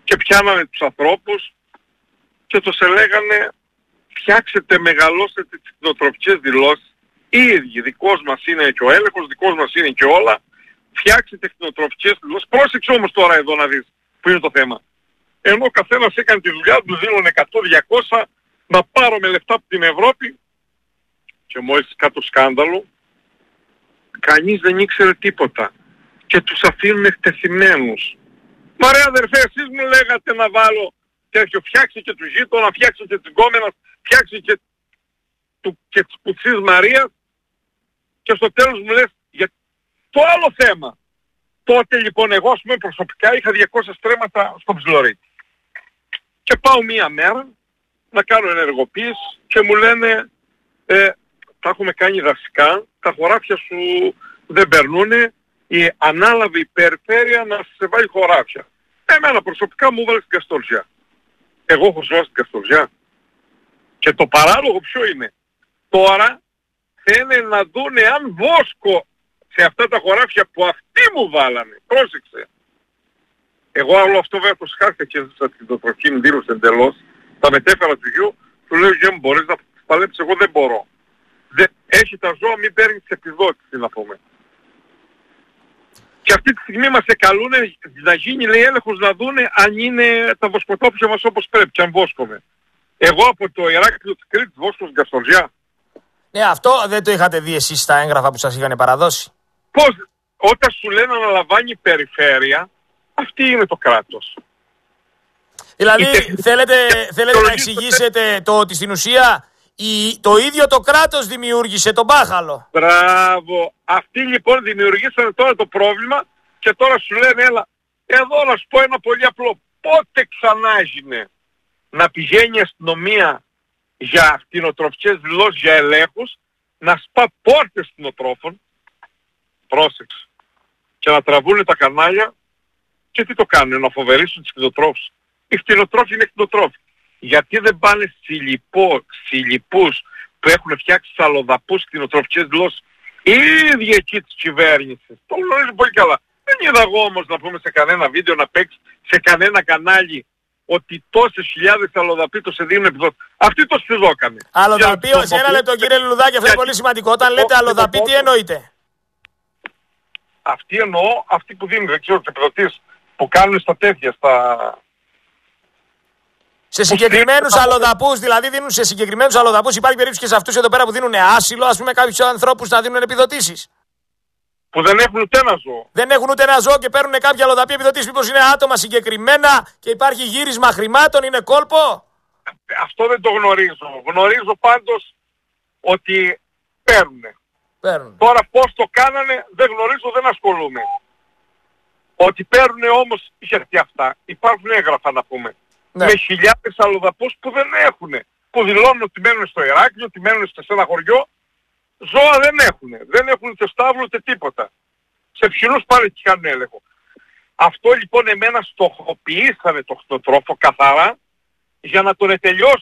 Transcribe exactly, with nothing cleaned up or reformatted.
και πιάνανε τους ανθρώπους και τους έλεγανε φτιάξετε, μεγαλώσετε τις κτηνοτροφικές δηλώσεις. Οι ίδιοι, δικός μας είναι και ο έλεγχος, δικός μας είναι και όλα. Φτιάξετε κτηνοτροφικές δηλώσεις. Πρόσεξε όμως τώρα εδώ να δεις που είναι το θέμα. Ενώ ο καθένας έκανε τη δουλειά του, δίνουν εκατό διακόσια να πάρουμε λεφτά από την Ευρώπη και μόλις κάτω σκάνδαλο, κανείς δεν ήξερε τίποτα και τους αφήνουν εκτεθειμένους. Μα ρε αδερφέ, εσείς μου λέγατε να βάλω τέτοιο, φτιάξει και του γείτονα, φτιάξει και την κόμενα, φτιάξει και, του, και της Κουτσής Μαρίας και στο τέλος μου λες για το άλλο θέμα. Τότε λοιπόν εγώ ας πούμε προσωπικά είχα διακόσια στρέμματα στο Ψιλορίτη. Και πάω μία μέρα να κάνω ενεργοποίηση και μου λένε ε, τα έχουμε κάνει δασικά, τα χωράφια σου δεν περνούνε, η ανάλαβε η περιφέρεια να σε βάλει χωράφια. Εμένα προσωπικά μου έβαλε στην Καστοριά. Εγώ έχω ζώσει στην Καστοριά. Και το παράλογο ποιο είναι. Τώρα θέλουν να δούνε αν βόσκω σε αυτά τα χωράφια που αυτοί μου βάλανε. Πρόσεξε. Εγώ όλο αυτό βέβαια το σχάθηκα και έζησα την κτηνοτροφική μου δήλωση εντελώς. Τα μετέφερα του γιου, του λέω για μου μπορείς να παλέψεις, εγώ δεν μπορώ. Δεν, έχει τα ζώα, μην παίρνεις επιδότηση να πούμε. Και αυτή τη στιγμή μας εκαλούν να γίνει λέει έλεγχος να δούνε αν είναι τα βοσκοτόπια μας όπως πρέπει και αν βόσκομαι. Εγώ από το Ηράκλειο της Κρήτης βόσκω στην Καστοριά. Ναι, αυτό δεν το είχατε δει εσείς στα έγγραφα που σας είχαν παραδώσει. Πώς, όταν σου λένε να λαμβάνει η περιφέρεια, αυτή είναι το κράτος. Δηλαδή θέλετε, θέλετε να εξηγήσετε το ότι στην ουσία η, το ίδιο το κράτος δημιούργησε τον μπάχαλο. Μπράβο. Αυτοί λοιπόν δημιουργήσανε τώρα το πρόβλημα και τώρα σου λένε έλα, εδώ να σου πω ένα πολύ απλό. Πότε ξανά έγινε να πηγαίνει η αστυνομία για κτηνοτροφικές δηλώσεις, για ελέγχους, να σπά πόρτες κτηνοτρόφων, πρόσεξε, και να τραβούνε τα κανάλια και τι το κάνουν, να φοβερήσουν τους κτηνοτρόφους. Οι κτηνοτρόφοι είναι κτηνοτρόφοι. Γιατί δεν πάνε στις λοιπούς που έχουν φτιάξει τις αλλοδαπούς κτηνοτροφικές δηλώσεις οι ίδιοι εκεί της κυβέρνησης. Το γνωρίζω πολύ καλά. Δεν είδα εγώ όμως να πούμε σε κανένα βίντεο να παίξει σε κανένα κανάλι ότι τόσες χιλιάδες αλλοδαποί το σε δίνουν επιδότηση. Αυτοί το σπιδόκανε. Αλλοδαποί, σε ένα λεπτό κύριε Λουλουδάκη, αυτό είναι πολύ σημαντικό. Όταν λέτε αλλοδαποί, τι εννοείτε? Αυτοί εννοώ, αυτοί που δίνουν, δεν ξέρω, τις επιδοτήσεις που κάνουν στα τέτοια, στα... Σε συγκεκριμένους αλλοδαπούς, δηλαδή δίνουν σε συγκεκριμένους αλλοδαπούς. Υπάρχει περίπτωση και σε αυτούς εδώ πέρα που δίνουν άσυλο, ας πούμε, κάποιους ανθρώπους να δίνουν επιδοτήσεις. Που δεν έχουν ούτε ένα ζώο. Δεν έχουν ούτε ένα ζώο και παίρνουν κάποια αλλοδαπή επιδοτήσεις. Μήπως είναι άτομα συγκεκριμένα και υπάρχει γύρισμα χρημάτων, είναι κόλπο? Αυτό δεν το γνωρίζω. Γνωρίζω πάντως ότι παίρνουν. παίρνουν. Τώρα πώς το κάνανε δεν γνωρίζω, δεν ασχολούμαι. Ότι παίρνουν όμως, γιατί αυτά υπάρχουν έγγραφα να πούμε. Ναι. Με χιλιάδες αλλοδαπούς που δεν έχουν. Που δηλώνουν ότι μένουν στο Ηράκλειο, ότι μένουν σε ένα χωριό. Ζώα δεν έχουν. Δεν έχουν ούτε στάβλο ούτε τίποτα. Σε ψηλούς πάλι και κάνουν έλεγχο. Αυτό λοιπόν εμένα στοχοποιήσανε το κτηνοτρόφο καθαρά για να τον ετελειώσουν